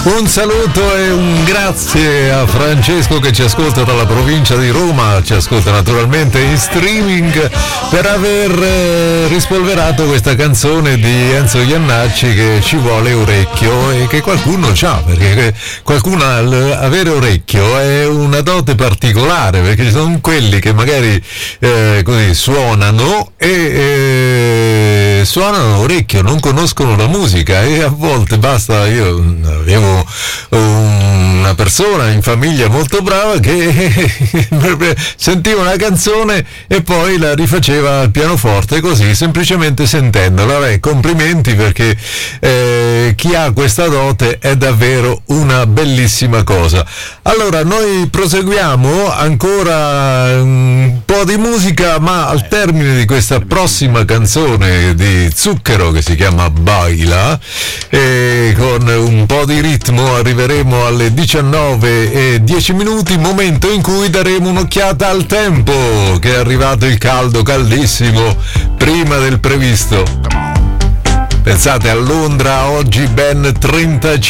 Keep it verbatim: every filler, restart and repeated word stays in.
Un saluto e un grazie a Francesco che ci ascolta dalla provincia di Roma, ci ascolta naturalmente in streaming, per aver eh, rispolverato questa canzone di Enzo Iannacci che ci vuole orecchio e che qualcuno c'ha, perché qualcuno al avere orecchio è una dote particolare, perché ci sono quelli che magari eh, così suonano e eh, suonano orecchio, non conoscono la musica e a volte basta, io avevo una persona in famiglia molto brava che sentiva una canzone e poi la rifaceva al pianoforte così, semplicemente sentendola. Beh, complimenti, perché eh, chi ha questa dote è davvero una bellissima cosa. Allora, noi proseguiamo ancora un po' di musica, ma al termine di questa prossima canzone di Zucchero che si chiama Baila, e con un po' di ritmo arriveremo alle diciannove e dieci minuti, momento in cui daremo un'occhiata al tempo, che è arrivato il caldo caldissimo prima del previsto. Pensate, a Londra oggi ben trentacinque